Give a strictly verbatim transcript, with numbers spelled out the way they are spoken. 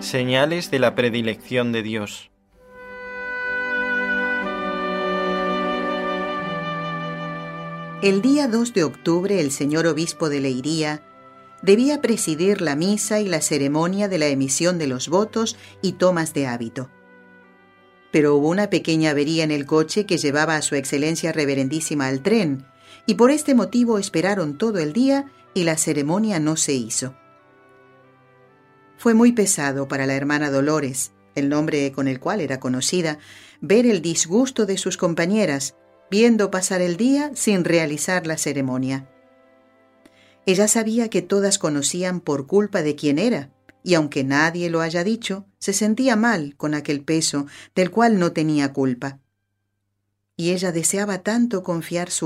Señales de la predilección de Dios. El día dos de octubre, el señor obispo de Leiría debía presidir la misa y la ceremonia de la emisión de los votos y tomas de hábito. Pero hubo una pequeña avería en el coche que llevaba a su excelencia reverendísima al tren, y por este motivo esperaron todo el día y la ceremonia no se hizo. Fue muy pesado para la hermana Dolores, el nombre con el cual era conocida, ver el disgusto de sus compañeras, viendo pasar el día sin realizar la ceremonia. Ella sabía que todas conocían por culpa de quién era, y aunque nadie lo haya dicho, se sentía mal con aquel peso del cual no tenía culpa. Y ella deseaba tanto confiar su